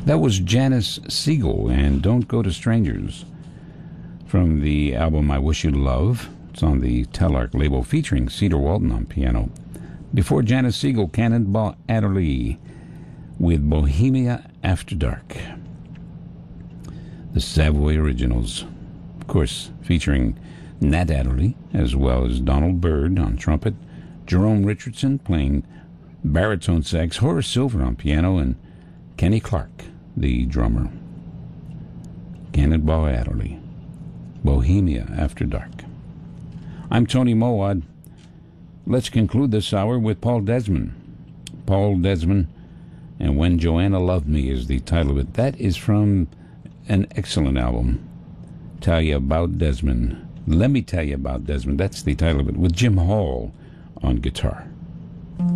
That was Janice Siegel and Don't Go to Strangers from the album I Wish You Love. It's on the Telarc label featuring Cedar Walton on piano. Before Janice Siegel, Cannonball Adderley with Bohemia After Dark. The Savoy Originals, of course, featuring Nat Adderley as well as Donald Byrd on trumpet, Jerome Richardson playing baritone sax, Horace Silver on piano, and Kenny Clark, the drummer. Cannonball Adderley, Bohemia After Dark. I'm Tony Mowat. Let's conclude this hour with Paul Desmond. Paul Desmond, and When Joanna Loved Me is the title of it. That is from an excellent album. Tell You About Desmond. Let Me Tell You About Desmond. That's the title of it, with Jim Hall on guitar.